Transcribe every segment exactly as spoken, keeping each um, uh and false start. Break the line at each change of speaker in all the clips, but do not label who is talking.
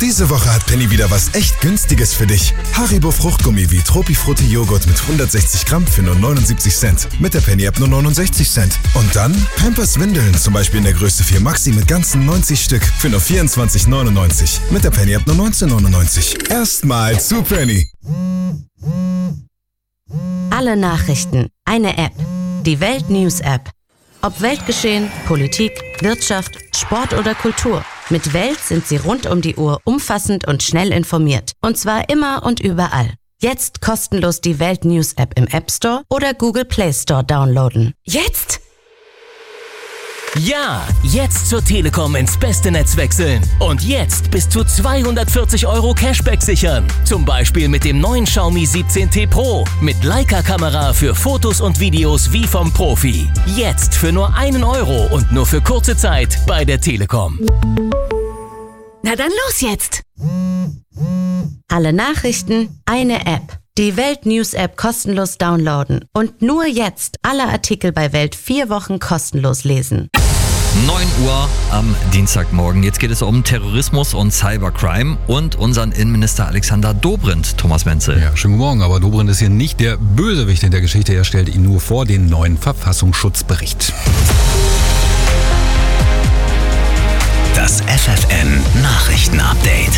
Diese Woche hat Penny wieder was echt Günstiges für dich. Haribo Fruchtgummi wie Tropifrutti Joghurt mit hundertsechzig Gramm für nur neunundsiebzig Cent. Mit der Penny-App nur neunundsechzig Cent. Und dann Pampers Windeln, zum Beispiel in der Größe vier Maxi mit ganzen neunzig Stück für nur vierundzwanzig neunundneunzig. Mit der Penny-App nur neunzehn neunundneunzig. Erstmal zu Penny.
Alle Nachrichten, eine App. Die Welt News App. Ob Weltgeschehen, Politik, Wirtschaft, Sport oder Kultur. Mit Welt sind Sie rund um die Uhr umfassend und schnell informiert. Und zwar immer und überall. Jetzt kostenlos die Welt News App im App Store oder Google Play Store downloaden. Jetzt!
Ja, jetzt zur Telekom ins beste Netz wechseln. Und jetzt bis zu zweihundertvierzig Euro Cashback sichern. Zum Beispiel mit dem neuen Xiaomi siebzehn T Pro. Mit Leica-Kamera für Fotos und Videos wie vom Profi. Jetzt für nur einen Euro und nur für kurze Zeit bei der Telekom.
Na dann los jetzt! Alle Nachrichten, eine App. Die Welt News App kostenlos downloaden. Und nur jetzt alle Artikel bei Welt vier Wochen kostenlos lesen.
neun Uhr am Dienstagmorgen. Jetzt geht es um Terrorismus und Cybercrime und unseren Innenminister Alexander Dobrindt, Thomas Menzel.
Ja, schönen guten Morgen, aber Dobrindt ist hier nicht der Bösewicht in der Geschichte. Er stellt ihn nur vor, den neuen Verfassungsschutzbericht.
Das F F N Nachrichtenupdate.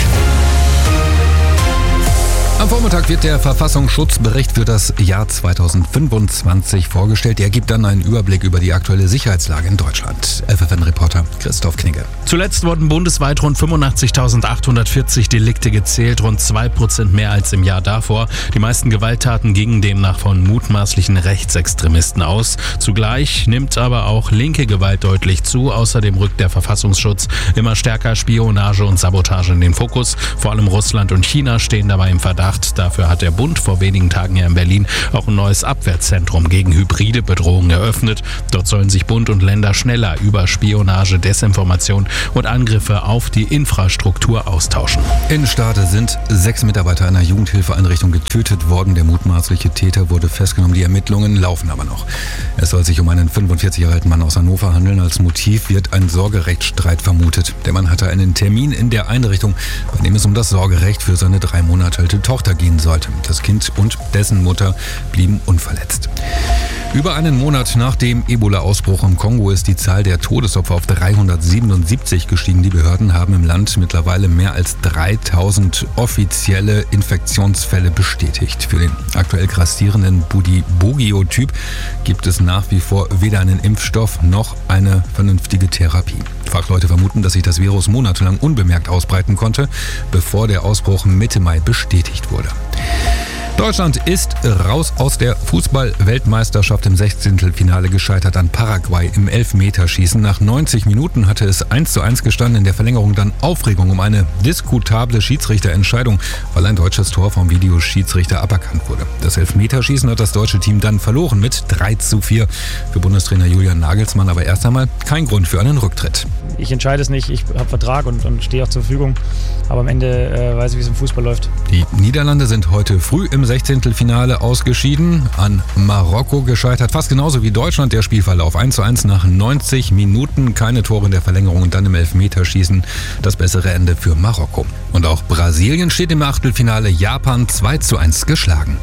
Am Vormittag wird der Verfassungsschutzbericht für das Jahr zweitausendfünfundzwanzig vorgestellt. Der gibt dann einen Überblick über die aktuelle Sicherheitslage in Deutschland. F F N-Reporter Christoph Knigge.
Zuletzt wurden bundesweit rund fünfundachtzigtausendachthundertvierzig Delikte gezählt, rund zwei Prozent mehr als im Jahr davor. Die meisten Gewalttaten gingen demnach von mutmaßlichen Rechtsextremisten aus. Zugleich nimmt aber auch linke Gewalt deutlich zu. Außerdem rückt der Verfassungsschutz immer stärker Spionage und Sabotage in den Fokus. Vor allem Russland und China stehen dabei im Verdacht. Dafür hat der Bund vor wenigen Tagen hier in Berlin auch ein neues Abwehrzentrum gegen hybride Bedrohungen eröffnet. Dort sollen sich Bund und Länder schneller über Spionage, Desinformation und Angriffe auf die Infrastruktur austauschen.
In Stade sind sechs Mitarbeiter einer Jugendhilfeeinrichtung getötet worden. Der mutmaßliche Täter wurde festgenommen. Die Ermittlungen laufen aber noch. Es soll sich um einen fünfundvierzig Jahre alten Mann aus Hannover handeln. Als Motiv wird ein Sorgerechtsstreit vermutet. Der Mann hatte einen Termin in der Einrichtung, bei dem es um das Sorgerecht für seine drei Monate alte Tochter gehen sollte. Das Kind und dessen Mutter blieben unverletzt. Über einen Monat nach dem Ebola-Ausbruch im Kongo ist die Zahl der Todesopfer auf dreihundertsiebenundsiebzig gestiegen. Die Behörden haben im Land mittlerweile mehr als dreitausend offizielle Infektionsfälle bestätigt. Für den aktuell grassierenden Bundibugyo-Typ gibt es nach wie vor weder einen Impfstoff noch eine vernünftige Therapie. Fachleute vermuten, dass sich das Virus monatelang unbemerkt ausbreiten konnte, bevor der Ausbruch Mitte Mai bestätigt wurde. Deutschland ist raus aus der Fußball-Weltmeisterschaft im Sechzehntelfinale gescheitert an Paraguay im Elfmeterschießen. Nach neunzig Minuten hatte es eins zu eins gestanden, in der Verlängerung dann Aufregung um eine diskutable Schiedsrichterentscheidung, weil ein deutsches Tor vom Videoschiedsrichter aberkannt wurde. Das Elfmeterschießen hat das deutsche Team dann verloren mit drei zu vier. Für Bundestrainer Julian Nagelsmann aber erst einmal kein Grund für einen Rücktritt.
Ich entscheide es nicht, ich habe Vertrag und, und stehe auch zur Verfügung, aber am Ende äh, weiß ich, wie es im Fußball läuft.
Die Niederlande sind heute früh im Sechzehntelfinale ausgeschieden, an Marokko gescheitert, fast genauso wie Deutschland. Der Spielverlauf eins zu eins nach neunzig Minuten, keine Tore in der Verlängerung und dann im Elfmeterschießen das bessere Ende für Marokko. Und auch Brasilien steht im Achtelfinale, Japan zwei zu eins geschlagen.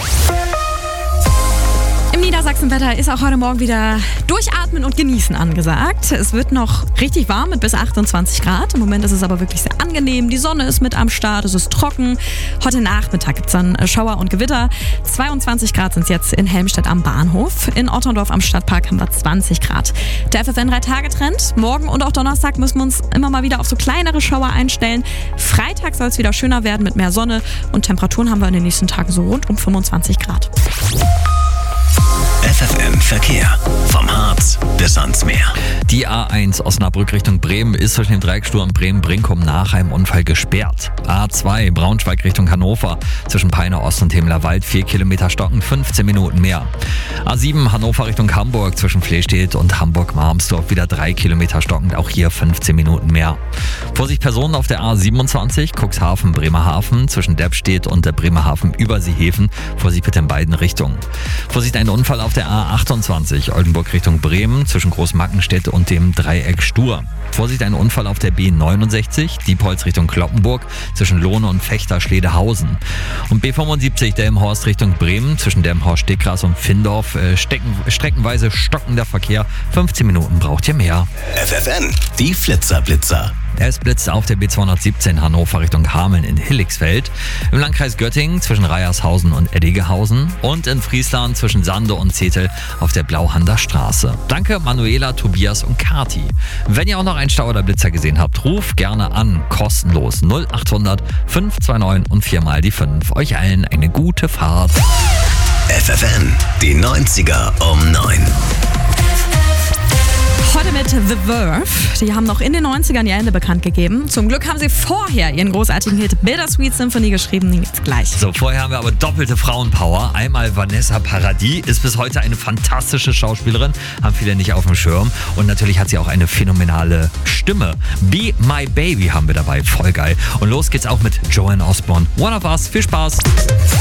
Im Niedersachsenwetter ist auch heute Morgen wieder Durchatmen und Genießen angesagt. Es wird noch richtig warm mit bis achtundzwanzig Grad. Im Moment ist es aber wirklich sehr angenehm. Die Sonne ist mit am Start, es ist trocken. Heute Nachmittag gibt es dann Schauer und Gewitter. zweiundzwanzig Grad sind es jetzt in Helmstedt am Bahnhof. In Otterndorf am Stadtpark haben wir zwanzig Grad. Der F F N drei Tage Trend. Morgen und auch Donnerstag müssen wir uns immer mal wieder auf so kleinere Schauer einstellen. Freitag soll es wieder schöner werden mit mehr Sonne. Und Temperaturen haben wir in den nächsten Tagen so rund um fünfundzwanzig Grad.
F F M Verkehr. Vom Harz bis ans Meer.
Die A eins Osnabrück Richtung Bremen ist zwischen dem Dreiecksturm Bremen-Brinkum nach einem Unfall gesperrt. A zwei Braunschweig Richtung Hannover zwischen Peine Ost und Hemlerwald vier Kilometer stocken, fünfzehn Minuten mehr. A sieben Hannover Richtung Hamburg zwischen Flestedt und Hamburg-Marmsdorf wieder drei Kilometer stockend, auch hier fünfzehn Minuten mehr. Vorsicht Personen auf der A siebenundzwanzig, Cuxhaven, Bremerhaven, zwischen Deppstedt und der Bremerhaven Überseehäfen. Vorsicht bitte in beiden Richtungen. Vorsicht, ein Unfall auf der A achtundzwanzig, Oldenburg Richtung Bremen, zwischen Großmackenstedt und dem Dreieck Stur. Vorsicht, ein Unfall auf der B neunundsechzig, Diepholz Richtung Cloppenburg, zwischen Lohne und Fechter-Schledehausen. Und B fünfundsiebzig, Delmenhorst Richtung Bremen, zwischen Delmenhorst, Steckgras und Findorf, äh, stecken, streckenweise stockender Verkehr. fünfzehn Minuten braucht ihr mehr.
F F N, die Flitzerblitzer.
Es blitzt auf der B zweihundertsiebzehn Hannover Richtung Hameln in Hilligsfeld, im Landkreis Göttingen zwischen Reiershausen und Eddingehausen und in Friesland zwischen Sande und Zetel auf der Blauhander Straße. Danke Manuela, Tobias und Kati. Wenn ihr auch noch einen Stau oder Blitzer gesehen habt, ruft gerne an, kostenlos null achthundert fünf zwei neun und viermal die fünf. Euch allen eine gute Fahrt.
F F N, die neunziger um neun.
Heute mit The Verve. Die haben noch in den neunzigern ihr Ende bekannt gegeben. Zum Glück haben sie vorher ihren großartigen Hit Bittersweet Symphony geschrieben. Den gibt's gleich.
So, vorher haben wir aber doppelte Frauenpower. Einmal Vanessa Paradis, ist bis heute eine fantastische Schauspielerin, haben viele nicht auf dem Schirm. Und natürlich hat sie auch eine phänomenale Stimme. Be My Baby haben wir dabei, voll geil. Und los geht's auch mit Joanne Osborne. One of Us, viel Spaß.